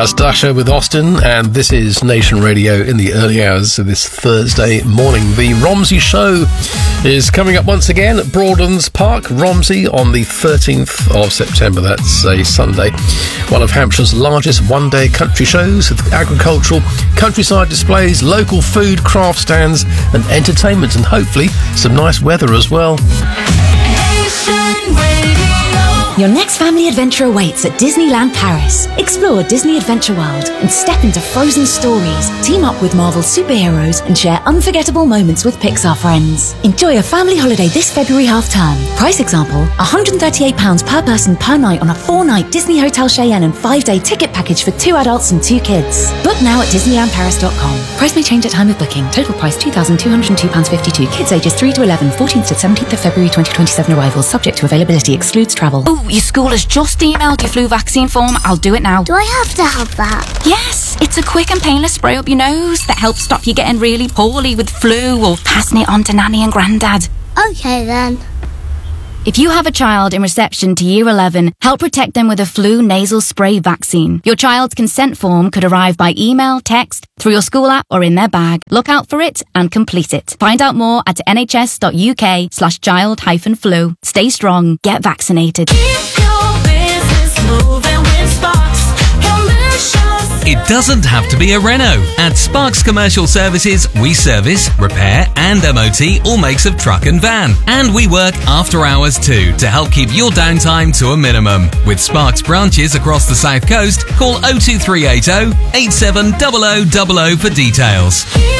That's Dasha with Austin, and this is Nation Radio in the early hours of this Thursday morning. The Romsey Show is coming up once again at Broadlands Park, Romsey, on the 13th of September. That's a Sunday. One of Hampshire's largest one-day country shows with agricultural, countryside displays, local food, craft stands and entertainment, and hopefully some nice weather as well. Your next family adventure awaits at Disneyland Paris. Explore Disney Adventure World and step into frozen stories. Team up with Marvel superheroes and share unforgettable moments with Pixar friends. Enjoy a family holiday this February half-term. Price example, £138 per person per night on a 4-night Disney Hotel Cheyenne and 5-day ticket package for 2 adults and 2 kids. Book now at DisneylandParis.com. Price may change at time of booking. Total price £2,202.52. Kids ages 3 to 11, 14th to 17th of February 2027 arrivals. Subject to availability. Excludes travel. Oh, your school has just emailed your flu vaccine form. I'll do it now. Do I have to have that? Yes, it's a quick and painless spray up your nose that helps stop you getting really poorly with flu or passing it on to Nanny and Grandad. Okay then. If you have a child in reception to Year 11, help protect them with a flu nasal spray vaccine. Your child's consent form could arrive by email, text, through your school app or in their bag. Look out for it and complete it. Find out more at nhs.uk/child-flu. Stay strong. Get vaccinated. Keep your business moving with Sparks Commercial. It doesn't have to be a Renault. At Sparks Commercial Services, we service, repair and MOT all makes of truck and van. And we work after hours too to help keep your downtime to a minimum. With Sparks branches across the South Coast, call 02380 870000 for details.